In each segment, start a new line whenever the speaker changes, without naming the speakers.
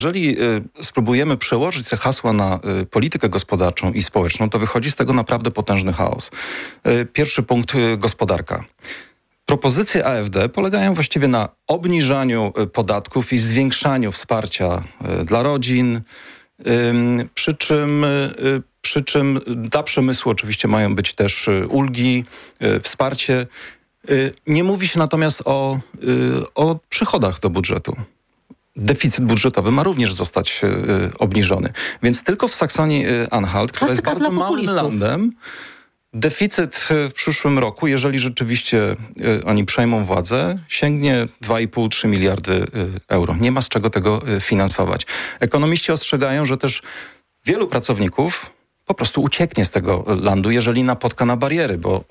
Jeżeli spróbujemy przełożyć te hasła na politykę gospodarczą i społeczną, to wychodzi z tego naprawdę potężny chaos. Pierwszy punkt, gospodarka. Propozycje AfD polegają właściwie na obniżaniu podatków i zwiększaniu wsparcia dla rodzin, przy czym dla przemysłu oczywiście mają być też ulgi, wsparcie. Nie mówi się natomiast o przychodach do budżetu. Deficyt budżetowy ma również zostać obniżony. Więc tylko w Saksonii-Anhalt, która jest bardzo małym landem, deficyt w przyszłym roku, jeżeli rzeczywiście oni przejmą władzę, sięgnie 2,5-3 miliardy euro. Nie ma z czego tego finansować. Ekonomiści ostrzegają, że też wielu pracowników po prostu ucieknie z tego landu, jeżeli napotka na bariery, bo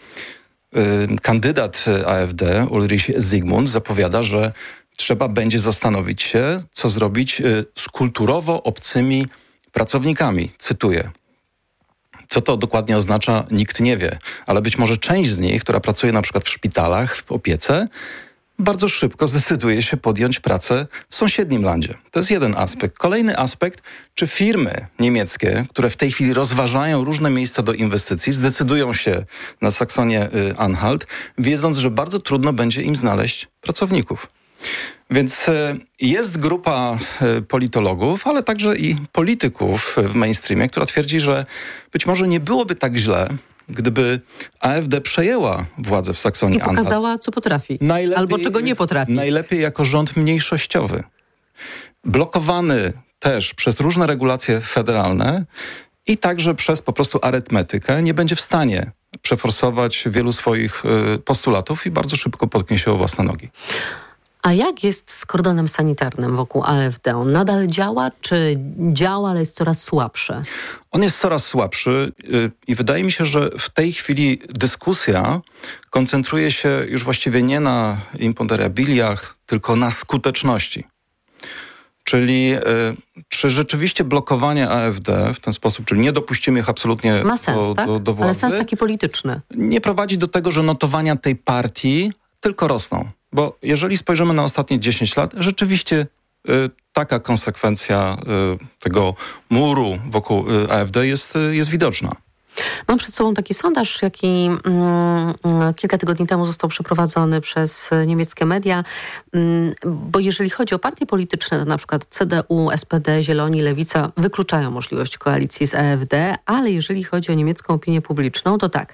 kandydat AfD, Ulrich Zygmunt, zapowiada, że trzeba będzie zastanowić się, co zrobić z kulturowo obcymi pracownikami. Cytuję. Co to dokładnie oznacza, nikt nie wie, ale być może część z nich, która pracuje na przykład w szpitalach, w opiece, bardzo szybko zdecyduje się podjąć pracę w sąsiednim landzie. To jest jeden aspekt. Kolejny aspekt, czy firmy niemieckie, które w tej chwili rozważają różne miejsca do inwestycji, zdecydują się na Saksonię-Anhalt, wiedząc, że bardzo trudno będzie im znaleźć pracowników. Więc jest grupa politologów, ale także i polityków w mainstreamie, która twierdzi, że być może nie byłoby tak źle, gdyby AfD przejęła władzę w Saksonii-Anhalt.
I pokazała, co potrafi. Albo czego nie potrafi.
Najlepiej jako rząd mniejszościowy. Blokowany też przez różne regulacje federalne i także przez po prostu arytmetykę nie będzie w stanie przeforsować wielu swoich postulatów i bardzo szybko potknie się o własne nogi.
A jak jest z kordonem sanitarnym wokół AfD? On nadal działa, czy działa, ale jest coraz słabszy?
On jest coraz słabszy i wydaje mi się, że w tej chwili dyskusja koncentruje się już właściwie nie na imponderabiliach, tylko na skuteczności. Czyli czy rzeczywiście blokowanie AfD w ten sposób, czyli nie dopuścimy ich absolutnie
ma sens,
do władzy,
ale sens taki polityczny.
Nie prowadzi do tego, że notowania tej partii tylko rosną. Bo jeżeli spojrzymy na ostatnie 10 lat, rzeczywiście taka konsekwencja tego muru wokół AfD jest widoczna.
Mam przed sobą taki sondaż, jaki kilka tygodni temu został przeprowadzony przez niemieckie media, bo jeżeli chodzi o partie polityczne, to na przykład CDU, SPD, Zieloni, Lewica wykluczają możliwość koalicji z AfD, ale jeżeli chodzi o niemiecką opinię publiczną, to tak,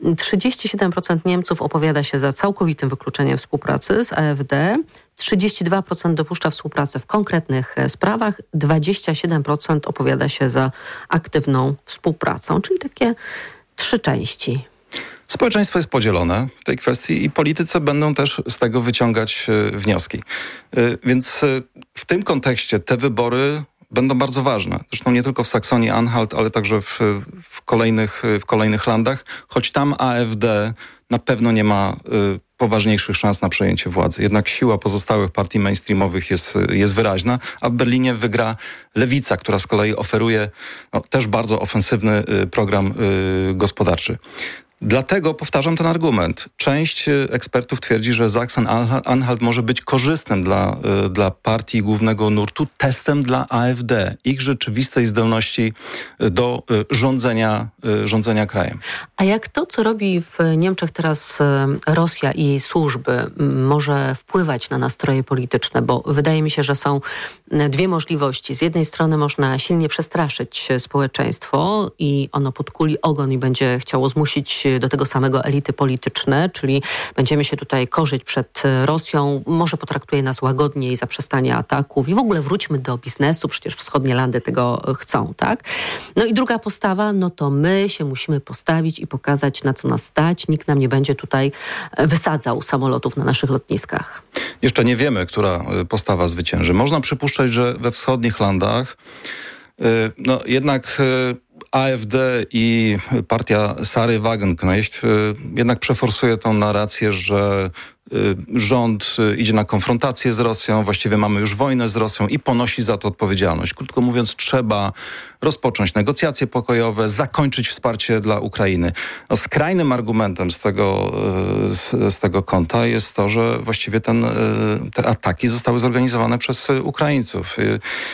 37% Niemców opowiada się za całkowitym wykluczeniem współpracy z AfD, 32% dopuszcza współpracę w konkretnych sprawach, 27% opowiada się za aktywną współpracą, czyli takie 3 części.
Społeczeństwo jest podzielone w tej kwestii i politycy będą też z tego wyciągać wnioski. Więc w tym kontekście te wybory będą bardzo ważne. Zresztą nie tylko w Saksonii-Anhalt, ale także w kolejnych landach, choć tam AfD na pewno nie ma poważniejszych szans na przejęcie władzy. Jednak siła pozostałych partii mainstreamowych jest wyraźna, a w Berlinie wygra Lewica, która z kolei oferuje też bardzo ofensywny program gospodarczy. Dlatego powtarzam ten argument. Część ekspertów twierdzi, że Sachsen-Anhalt może być korzystnym dla partii głównego nurtu, testem dla AfD, ich rzeczywistej zdolności do rządzenia krajem.
A jak to, co robi w Niemczech teraz Rosja i jej służby, może wpływać na nastroje polityczne? Bo wydaje mi się, że są 2 możliwości. Z jednej strony można silnie przestraszyć społeczeństwo i ono podkuli ogon i będzie chciało zmusić do tego samego elity polityczne, czyli będziemy się tutaj korzyć przed Rosją, może potraktuje nas łagodniej i zaprzestanie ataków i w ogóle wróćmy do biznesu, przecież wschodnie landy tego chcą, tak? No i druga postawa, no to my się musimy postawić i pokazać, na co nas stać. Nikt nam nie będzie tutaj wysadzał samolotów na naszych lotniskach.
Jeszcze nie wiemy, która postawa zwycięży. Można przypuszczać, że we wschodnich landach jednak AfD i partia Sary Wagenknecht jednak przeforsuje tą narrację, że rząd idzie na konfrontację z Rosją, właściwie mamy już wojnę z Rosją i ponosi za to odpowiedzialność. Krótko mówiąc, trzeba rozpocząć negocjacje pokojowe, zakończyć wsparcie dla Ukrainy. No, skrajnym argumentem z tego kąta jest to, że właściwie te ataki zostały zorganizowane przez Ukraińców.